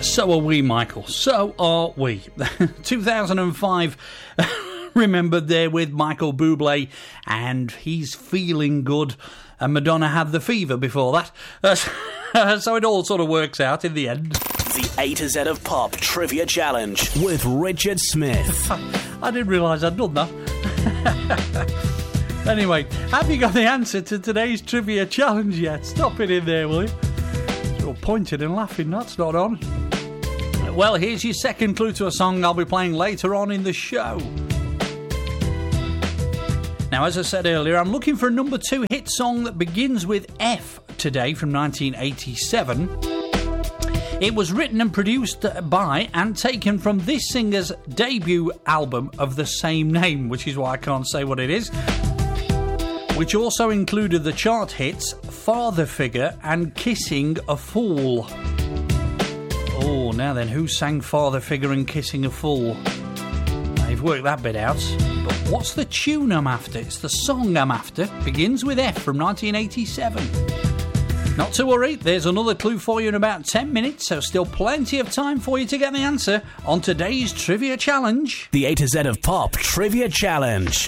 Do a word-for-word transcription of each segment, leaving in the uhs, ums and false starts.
So are we, Michael. So are we. two thousand five, remembered there with Michael Bublé, and He's Feeling Good. And Madonna had the fever before that. Uh, so it all sort of works out in the end. The A to Z of Pop Trivia Challenge with Richard Smith. I didn't realise I'd done that. Anyway, have you got the answer to today's Trivia Challenge yet? Stop it in there, will you? You're pointed and laughing, that's not on. Well, here's your second clue to a song I'll be playing later on in the show. Now, as I said earlier, I'm looking for a number two hit song that begins with F today from nineteen eighty-seven. It was written and produced by and taken from this singer's debut album of the same name, which is why I can't say what it is, which also included the chart hits Father Figure and Kissing a Fool. Oh, now then, who sang Father Figure and Kissing a Fool? Now, you've worked that bit out. But what's the tune I'm after? It's the song I'm after. Begins with F from nineteen eighty-seven. Not to worry, there's another clue for you in about ten minutes, so still plenty of time for you to get the answer on today's Trivia Challenge. The A to Z of Pop Trivia Challenge.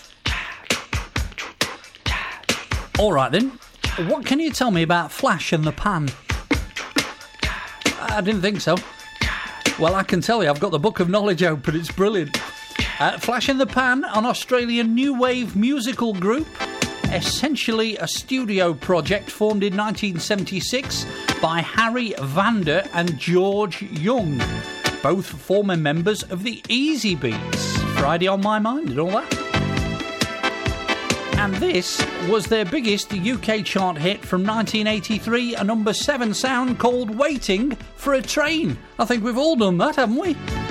All right then, what can you tell me about Flash and the Pan? I didn't think so. Well, I can tell you, I've got the book of knowledge open, it's brilliant. Uh, Flash and the Pan, an Australian new wave musical group, essentially a studio project formed in nineteen seventy-six by Harry Vander and George Young, both former members of the Easy Beats, Friday on My Mind and all that. And this was their biggest U K chart hit from nineteen eighty-three, a number seven sound called Waiting for a Train. I think we've all done that, haven't we?